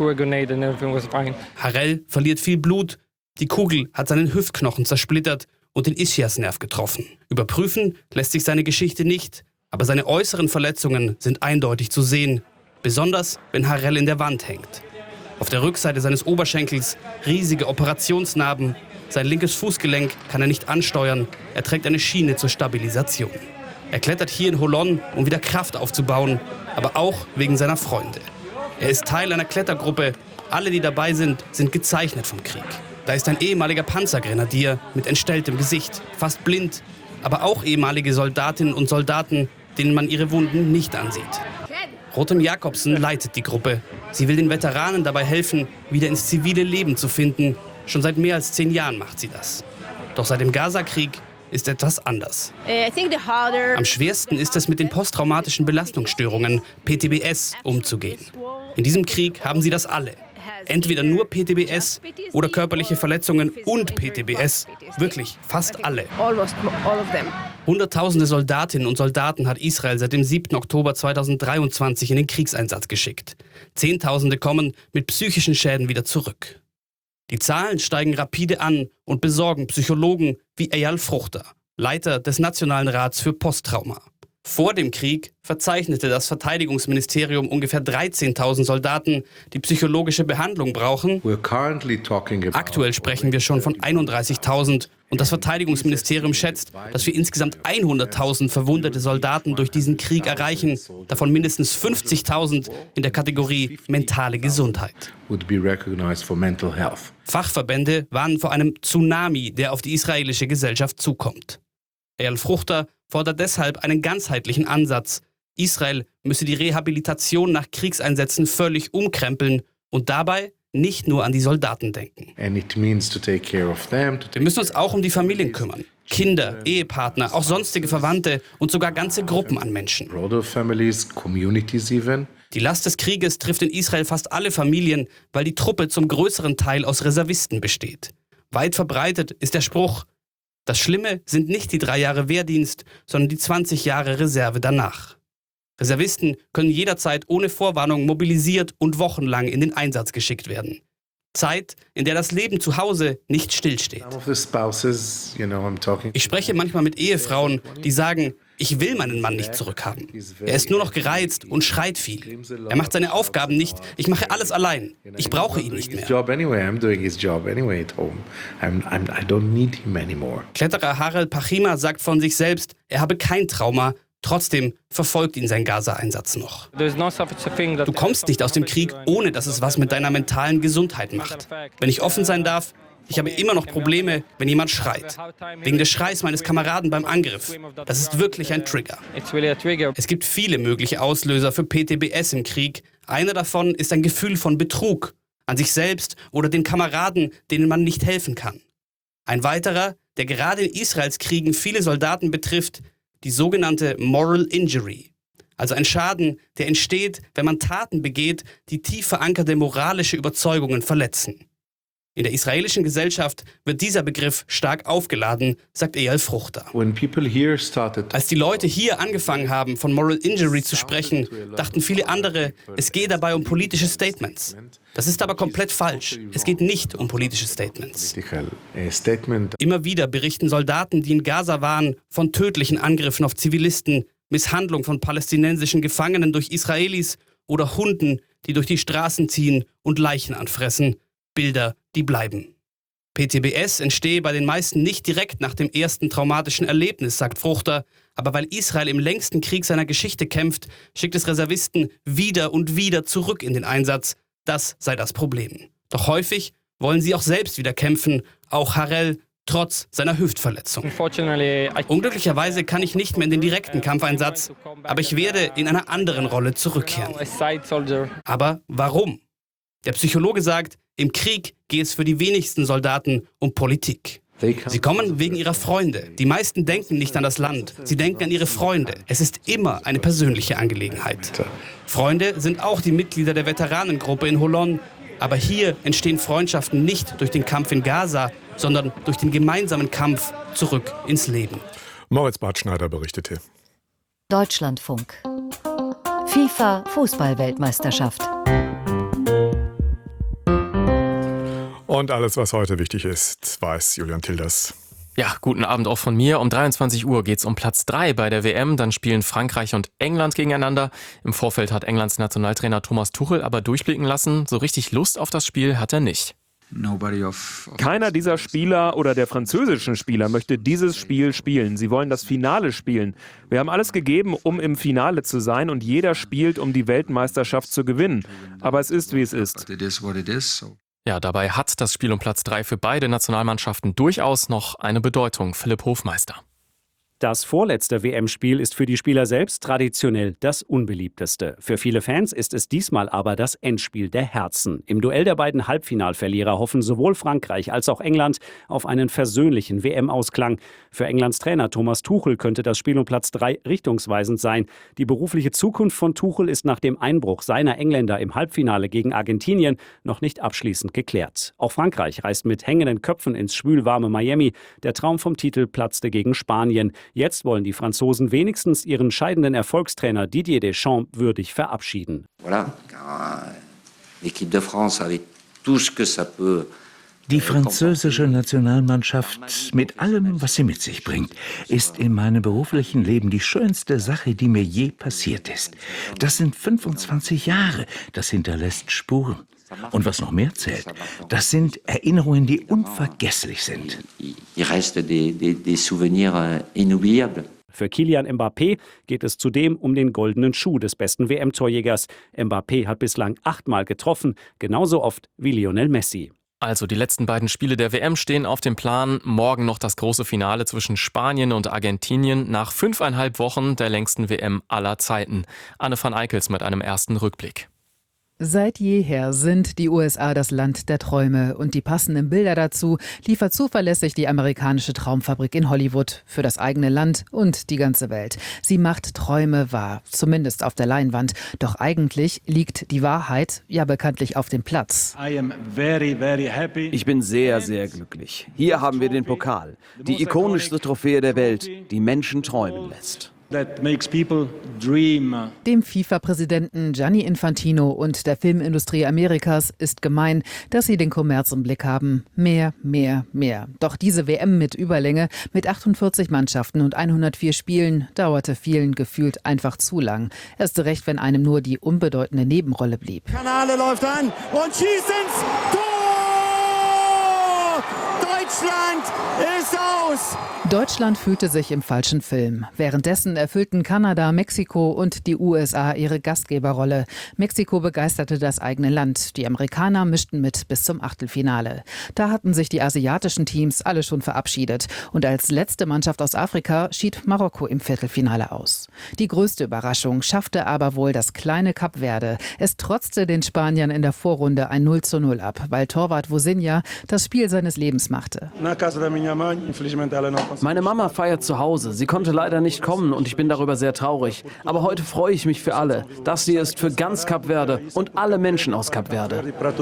Harel verliert viel Blut. Die Kugel hat seinen Hüftknochen zersplittert und den Ischiasnerv getroffen. Überprüfen lässt sich seine Geschichte nicht, aber seine äußeren Verletzungen sind eindeutig zu sehen. Besonders, wenn Harel in der Wand hängt. Auf der Rückseite seines Oberschenkels riesige Operationsnarben. Sein linkes Fußgelenk kann er nicht ansteuern. Er trägt eine Schiene zur Stabilisation. Er klettert hier in Holon, um wieder Kraft aufzubauen, aber auch wegen seiner Freunde. Er ist Teil einer Klettergruppe. Alle, die dabei sind, sind gezeichnet vom Krieg. Da ist ein ehemaliger Panzergrenadier mit entstelltem Gesicht, fast blind, aber auch ehemalige Soldatinnen und Soldaten, denen man ihre Wunden nicht ansieht. Rotem Jakobsen leitet die Gruppe. Sie will den Veteranen dabei helfen, wieder ins zivile Leben zu finden. Schon seit mehr als zehn Jahren macht sie das. Doch seit dem Gaza-Krieg ist etwas anders. Am schwersten ist es, mit den posttraumatischen Belastungsstörungen, P T B S, umzugehen. In diesem Krieg haben sie das alle. Entweder nur P T B S oder körperliche Verletzungen und P T B S. Wirklich, fast alle. Hunderttausende Soldatinnen und Soldaten hat Israel seit dem siebten Oktober zweitausenddreiundzwanzig in den Kriegseinsatz geschickt. Zehntausende kommen mit psychischen Schäden wieder zurück. Die Zahlen steigen rapide an und besorgen Psychologen wie Eyal Fruchter, Leiter des Nationalen Rats für Posttrauma. Vor dem Krieg verzeichnete das Verteidigungsministerium ungefähr dreizehntausend Soldaten, die psychologische Behandlung brauchen. Aktuell sprechen wir schon von einunddreißigtausend und das Verteidigungsministerium schätzt, dass wir insgesamt hunderttausend verwundete Soldaten durch diesen Krieg erreichen, davon mindestens fünfzigtausend in der Kategorie mentale Gesundheit. Fachverbände warnen vor einem Tsunami, der auf die israelische Gesellschaft zukommt. Eyal Fruchter fordert deshalb einen ganzheitlichen Ansatz. Israel müsse die Rehabilitation nach Kriegseinsätzen völlig umkrempeln und dabei nicht nur an die Soldaten denken. Wir müssen uns auch um die Familien kümmern. Kinder, Ehepartner, auch sonstige Verwandte und sogar ganze Gruppen an Menschen. Die Last des Krieges trifft in Israel fast alle Familien, weil die Truppe zum größeren Teil aus Reservisten besteht. Weit verbreitet ist der Spruch: Das Schlimme sind nicht die drei Jahre Wehrdienst, sondern die zwanzig Jahre Reserve danach. Reservisten können jederzeit ohne Vorwarnung mobilisiert und wochenlang in den Einsatz geschickt werden. Zeit, in der das Leben zu Hause nicht stillsteht. Ich spreche manchmal mit Ehefrauen, die sagen, ich will meinen Mann nicht zurückhaben. Er ist nur noch gereizt und schreit viel. Er macht seine Aufgaben nicht, ich mache alles allein. Ich brauche ihn nicht mehr. Kletterer Harel Pachima sagt von sich selbst, er habe kein Trauma. Trotzdem verfolgt ihn sein Gaza-Einsatz noch. Du kommst nicht aus dem Krieg, ohne dass es was mit deiner mentalen Gesundheit macht. Wenn ich offen sein darf, ich habe immer noch Probleme, wenn jemand schreit. Wegen des Schreis meines Kameraden beim Angriff. Das ist wirklich ein Trigger. Es gibt viele mögliche Auslöser für P T B S im Krieg. Einer davon ist ein Gefühl von Betrug an sich selbst oder den Kameraden, denen man nicht helfen kann. Ein weiterer, der gerade in Israels Kriegen viele Soldaten betrifft, die sogenannte Moral Injury, also ein Schaden, der entsteht, wenn man Taten begeht, die tief verankerte moralische Überzeugungen verletzen. In der israelischen Gesellschaft wird dieser Begriff stark aufgeladen, sagt Eyal Fruchter. Als die Leute hier angefangen haben, von Moral Injury zu sprechen, dachten viele andere, es gehe dabei um politische Statements. Das ist aber komplett falsch. Es geht nicht um politische Statements. Immer wieder berichten Soldaten, die in Gaza waren, von tödlichen Angriffen auf Zivilisten, Misshandlung von palästinensischen Gefangenen durch Israelis oder Hunden, die durch die Straßen ziehen und Leichen anfressen. Bilder, die bleiben. P T B S entstehe bei den meisten nicht direkt nach dem ersten traumatischen Erlebnis, sagt Fruchter. Aber weil Israel im längsten Krieg seiner Geschichte kämpft, schickt es Reservisten wieder und wieder zurück in den Einsatz. Das sei das Problem. Doch häufig wollen sie auch selbst wieder kämpfen, auch Harel, trotz seiner Hüftverletzung. Unglücklicherweise kann ich nicht mehr in den direkten Kampfeinsatz, aber ich werde in einer anderen Rolle zurückkehren. Aber warum? Der Psychologe sagt, im Krieg geht es für die wenigsten Soldaten um Politik. Sie kommen wegen ihrer Freunde. Die meisten denken nicht an das Land, sie denken an ihre Freunde. Es ist immer eine persönliche Angelegenheit. Freunde sind auch die Mitglieder der Veteranengruppe in Holon. Aber hier entstehen Freundschaften nicht durch den Kampf in Gaza, sondern durch den gemeinsamen Kampf zurück ins Leben. Moritz Bartschneider berichtete. Deutschlandfunk. FIFA-Fußball-Weltmeisterschaft. Und alles, was heute wichtig ist, weiß Julian Tilders. Ja, guten Abend auch von mir. Um dreiundzwanzig Uhr geht es um Platz drei bei der W M. Dann spielen Frankreich und England gegeneinander. Im Vorfeld hat Englands Nationaltrainer Thomas Tuchel aber durchblicken lassen, so richtig Lust auf das Spiel hat er nicht. Keiner dieser Spieler oder der französischen Spieler möchte dieses Spiel spielen. Sie wollen das Finale spielen. Wir haben alles gegeben, um im Finale zu sein, und jeder spielt, um die Weltmeisterschaft zu gewinnen. Aber es ist, wie es ist. Ja, dabei hat das Spiel um Platz drei für beide Nationalmannschaften durchaus noch eine Bedeutung. Philipp Hofmeister. Das vorletzte W M-Spiel ist für die Spieler selbst traditionell das unbeliebteste. Für viele Fans ist es diesmal aber das Endspiel der Herzen. Im Duell der beiden Halbfinalverlierer hoffen sowohl Frankreich als auch England auf einen versöhnlichen W M-Ausklang. Für Englands Trainer Thomas Tuchel könnte das Spiel um Platz drei richtungsweisend sein. Die berufliche Zukunft von Tuchel ist nach dem Einbruch seiner Engländer im Halbfinale gegen Argentinien noch nicht abschließend geklärt. Auch Frankreich reist mit hängenden Köpfen ins schwülwarme Miami. Der Traum vom Titel platzte gegen Spanien. Jetzt wollen die Franzosen wenigstens ihren scheidenden Erfolgstrainer Didier Deschamps würdig verabschieden. Voilà, l'équipe de France avec tout ce que ça peut. Die französische Nationalmannschaft mit allem, was sie mit sich bringt, ist in meinem beruflichen Leben die schönste Sache, die mir je passiert ist. Das sind fünfundzwanzig Jahre, das hinterlässt Spuren. Und was noch mehr zählt, das sind Erinnerungen, die unvergesslich sind. Für Kylian Mbappé geht es zudem um den goldenen Schuh des besten W M-Torjägers. Mbappé hat bislang achtmal getroffen, genauso oft wie Lionel Messi. Also die letzten beiden Spiele der W M stehen auf dem Plan. Morgen noch das große Finale zwischen Spanien und Argentinien nach fünfeinhalb Wochen der längsten W M aller Zeiten. Anne van Eickels mit einem ersten Rückblick. Seit jeher sind die U S A das Land der Träume und die passenden Bilder dazu liefert zuverlässig die amerikanische Traumfabrik in Hollywood für das eigene Land und die ganze Welt. Sie macht Träume wahr, zumindest auf der Leinwand. Doch eigentlich liegt die Wahrheit ja bekanntlich auf dem Platz. Ich bin sehr, sehr glücklich. Hier haben wir den Pokal, die ikonischste Trophäe der Welt, die Menschen träumen lässt. Dem FIFA-Präsidenten Gianni Infantino und der Filmindustrie Amerikas ist gemein, dass sie den Kommerz im Blick haben. Mehr, mehr, mehr. Doch diese W M mit Überlänge, mit achtundvierzig Mannschaften und hundertvier Spielen, dauerte vielen gefühlt einfach zu lang. Erst recht, wenn einem nur die unbedeutende Nebenrolle blieb. Kanale läuft an und schießt ins Tor! Deutschland ist aus! Deutschland fühlte sich im falschen Film. Währenddessen erfüllten Kanada, Mexiko und die U S A ihre Gastgeberrolle. Mexiko begeisterte das eigene Land. Die Amerikaner mischten mit bis zum Achtelfinale. Da hatten sich die asiatischen Teams alle schon verabschiedet. Und als letzte Mannschaft aus Afrika schied Marokko im Viertelfinale aus. Die größte Überraschung schaffte aber wohl das kleine Kap Verde. Es trotzte den Spaniern in der Vorrunde ein null zu null ab, weil Torwart Vozinha das Spiel seines Lebens machte. Meine Mama feiert zu Hause. Sie konnte leider nicht kommen und ich bin darüber sehr traurig. Aber heute freue ich mich für alle. Das hier ist für ganz Kap Verde und alle Menschen aus Kap Verde.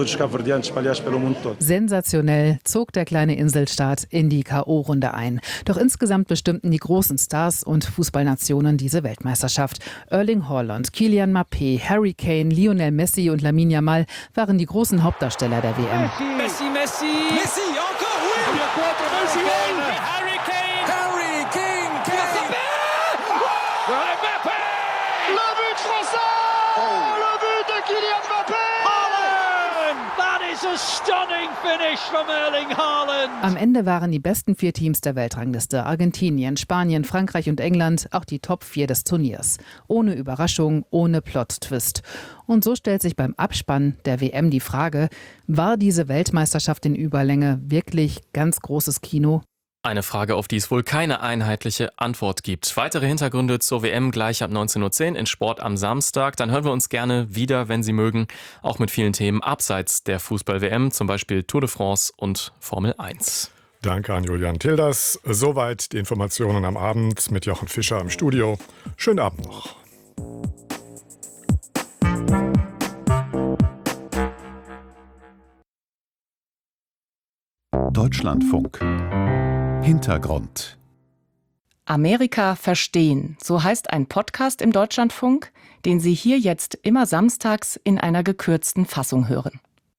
Sensationell zog der kleine Inselstaat in die K O-Runde ein. Doch insgesamt bestimmten die großen Stars und Fußballnationen diese Weltmeisterschaft. Erling Haaland, Kylian Mbappé, Harry Kane, Lionel Messi und Lamine Yamal waren die großen Hauptdarsteller der W M. Messi, Messi, Messi, encore, oui! Messi, Harry Kane, Harry Kane, Kane! Le but français! Le but de Kylian Mbappé! Haaland! That is a stunning finish from Erling Haaland! Am Ende waren die besten vier Teams der Weltrangliste Argentinien, Spanien, Frankreich und England auch die Top vier des Turniers. Ohne Überraschung, ohne Plot-Twist. Und so stellt sich beim Abspann der W M die Frage, war diese Weltmeisterschaft in Überlänge wirklich ganz großes Kino? Eine Frage, auf die es wohl keine einheitliche Antwort gibt. Weitere Hintergründe zur W M gleich ab neunzehn Uhr zehn in Sport am Samstag. Dann hören wir uns gerne wieder, wenn Sie mögen, auch mit vielen Themen abseits der Fußball-W M, zum Beispiel Tour de France und Formel eins. Danke an Julian Tilders. Soweit die Informationen am Abend mit Jochen Fischer im Studio. Schönen Abend noch. Deutschlandfunk. Hintergrund. Amerika verstehen, so heißt ein Podcast im Deutschlandfunk, den Sie hier jetzt immer samstags in einer gekürzten Fassung hören.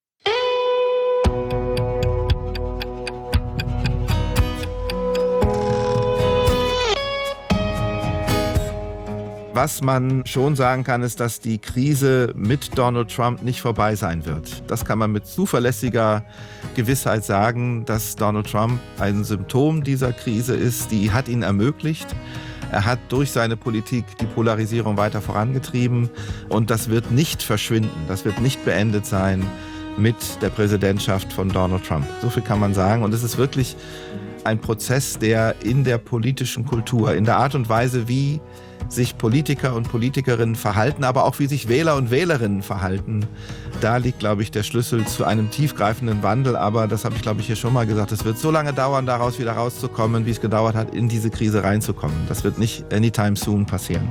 Was man schon sagen kann, ist, dass die Krise mit Donald Trump nicht vorbei sein wird. Das kann man mit zuverlässiger Gewissheit sagen, dass Donald Trump ein Symptom dieser Krise ist. Die hat ihn ermöglicht. Er hat durch seine Politik die Polarisierung weiter vorangetrieben. Und das wird nicht verschwinden, das wird nicht beendet sein mit der Präsidentschaft von Donald Trump. So viel kann man sagen. Und es ist wirklich ein Prozess, der in der politischen Kultur, in der Art und Weise, wie sich Politiker und Politikerinnen verhalten, aber auch wie sich Wähler und Wählerinnen verhalten. Da liegt, glaube ich, der Schlüssel zu einem tiefgreifenden Wandel. Aber das habe ich, glaube ich, hier schon mal gesagt. Es wird so lange dauern, daraus wieder rauszukommen, wie es gedauert hat, in diese Krise reinzukommen. Das wird nicht anytime soon passieren.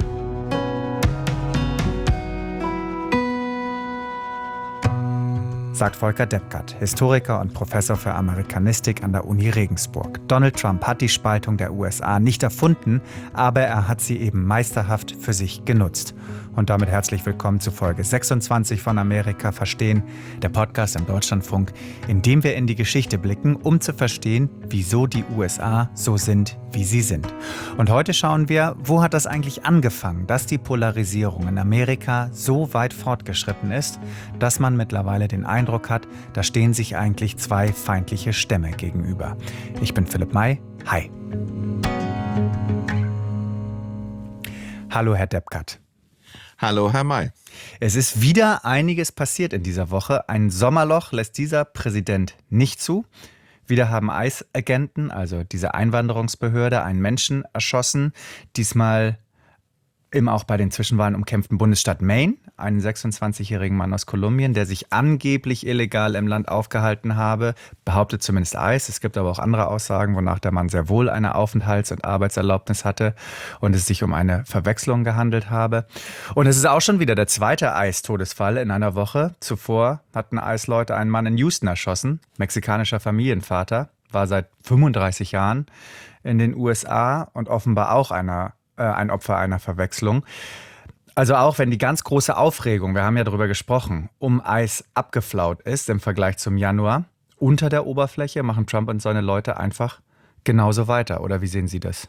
Sagt Volker Deppkert, Historiker und Professor für Amerikanistik an der Uni Regensburg. Donald Trump hat die Spaltung der U S A nicht erfunden, aber er hat sie eben meisterhaft für sich genutzt. Und damit herzlich willkommen zu Folge sechsundzwanzig von Amerika verstehen, der Podcast im Deutschlandfunk, in dem wir in die Geschichte blicken, um zu verstehen, wieso die U S A so sind, wie sie sind. Und heute schauen wir, wo hat das eigentlich angefangen, dass die Polarisierung in Amerika so weit fortgeschritten ist, dass man mittlerweile den Eindruck hat, da stehen sich eigentlich zwei feindliche Stämme gegenüber. Ich bin Philipp May. Hi. Hallo, Herr Deppkert. Hallo, Herr May. Es ist wieder einiges passiert in dieser Woche. Ein Sommerloch lässt dieser Präsident nicht zu. Wieder haben ICE-Agenten, also diese Einwanderungsbehörde, einen Menschen erschossen. Diesmal im auch bei den Zwischenwahlen umkämpften Bundesstaat Maine, einen sechsundzwanzigjährigen Mann aus Kolumbien, der sich angeblich illegal im Land aufgehalten habe, behauptet zumindest ICE. Es gibt aber auch andere Aussagen, wonach der Mann sehr wohl eine Aufenthalts- und Arbeitserlaubnis hatte und es sich um eine Verwechslung gehandelt habe. Und es ist auch schon wieder der zweite ICE-Todesfall in einer Woche. Zuvor hatten ICE-Leute einen Mann in Houston erschossen, mexikanischer Familienvater, war seit fünfunddreißig Jahren in den U S A und offenbar auch einer ein Opfer einer Verwechslung. Also auch wenn die ganz große Aufregung, wir haben ja darüber gesprochen, um ICE abgeflaut ist im Vergleich zum Januar, unter der Oberfläche machen Trump und seine Leute einfach genauso weiter. Oder wie sehen Sie das?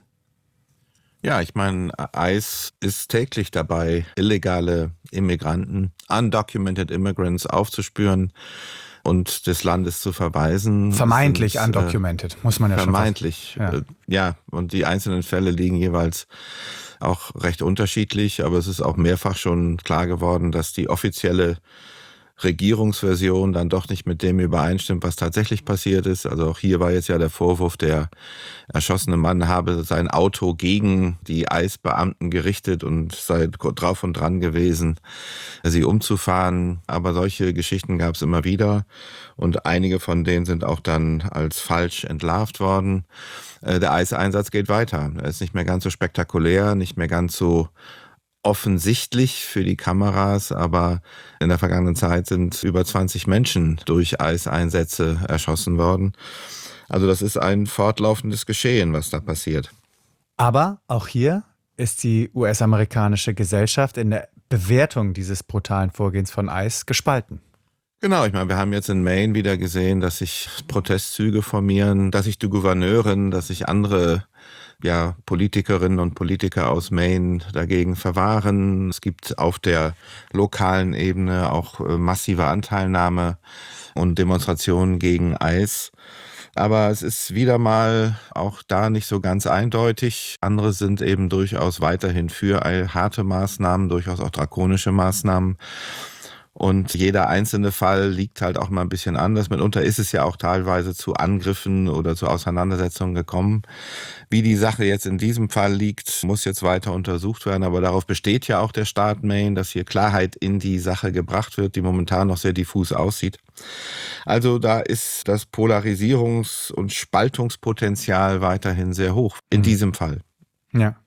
Ja, ich meine, ICE ist täglich dabei, illegale Immigranten, undocumented immigrants aufzuspüren und des Landes zu verweisen. Vermeintlich sind, undocumented, äh, muss man ja vermeintlich, schon Vermeintlich, ja. ja. Und die einzelnen Fälle liegen jeweils auch recht unterschiedlich. Aber es ist auch mehrfach schon klar geworden, dass die offizielle Regierungsversion dann doch nicht mit dem übereinstimmt, was tatsächlich passiert ist. Also auch hier war jetzt ja der Vorwurf, der erschossene Mann habe sein Auto gegen die ICE-Beamten gerichtet und sei drauf und dran gewesen, sie umzufahren. Aber solche Geschichten gab es immer wieder und einige von denen sind auch dann als falsch entlarvt worden. Der ICE-Einsatz geht weiter. Er ist nicht mehr ganz so spektakulär, nicht mehr ganz so offensichtlich für die Kameras, aber in der vergangenen Zeit sind über zwanzig Menschen durch ICE-Einsätze erschossen worden. Also das ist ein fortlaufendes Geschehen, was da passiert. Aber auch hier ist die U S-amerikanische Gesellschaft in der Bewertung dieses brutalen Vorgehens von ICE gespalten. Genau, ich meine, wir haben jetzt in Maine wieder gesehen, dass sich Protestzüge formieren, dass sich die Gouverneurin, dass sich andere ja, Politikerinnen und Politiker aus Maine dagegen verwahren. Es gibt auf der lokalen Ebene auch äh, massive Anteilnahme und Demonstrationen gegen ICE. Aber es ist wieder mal auch da nicht so ganz eindeutig. Andere sind eben durchaus weiterhin für harte Maßnahmen, durchaus auch drakonische Maßnahmen. Und jeder einzelne Fall liegt halt auch mal ein bisschen anders. Mitunter ist es ja auch teilweise zu Angriffen oder zu Auseinandersetzungen gekommen. Wie die Sache jetzt in diesem Fall liegt, muss jetzt weiter untersucht werden. Aber darauf besteht ja auch der Staat Maine, dass hier Klarheit in die Sache gebracht wird, die momentan noch sehr diffus aussieht. Also da ist das Polarisierungs- und Spaltungspotenzial weiterhin sehr hoch in diesem Fall. Ja.